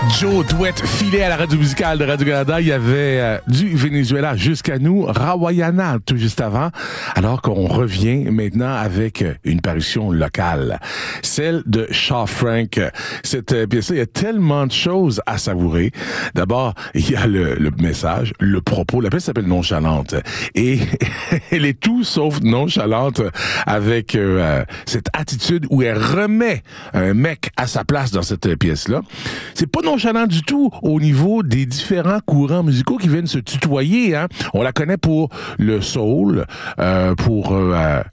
Joe Douette filait à la radio musicale de Radio-Canada. Il y avait du Venezuela jusqu'à nous, Rawayana tout juste avant, alors qu'on revient maintenant avec une parution locale, celle de Shaw Frank. Cette pièce-là, il y a tellement de choses à savourer. D'abord, il y a le message, le propos. La pièce s'appelle Nonchalante et elle est tout sauf nonchalante avec cette attitude où elle remet un mec à sa place dans cette pièce-là. C'est pas nonchalant du tout au niveau des différents courants musicaux qui viennent se tutoyer. Hein. On la connaît pour le soul, pour